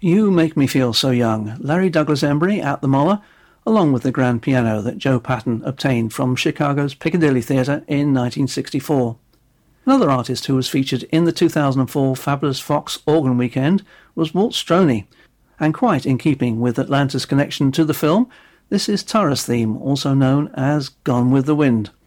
You Make Me Feel So Young, Larry Douglas Embry at the Moller, along with the grand piano that Joe Patton obtained from Chicago's Piccadilly Theatre in 1964. Another artist who was featured in the 2004 Fabulous Fox Organ Weekend was Walt Stroney, and quite in keeping with Atlanta's connection to the film, this is Tara's theme, also known as Gone with the Wind.